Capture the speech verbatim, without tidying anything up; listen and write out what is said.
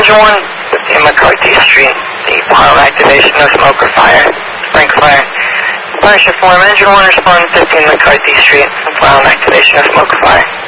engine one, fifteen McCarthy Street. The pile activation, no smoke or fire. Frank fire. Fire shift alarm, engine one, respond fifteen McCarthy Street. Pile activation, no smoke or fire.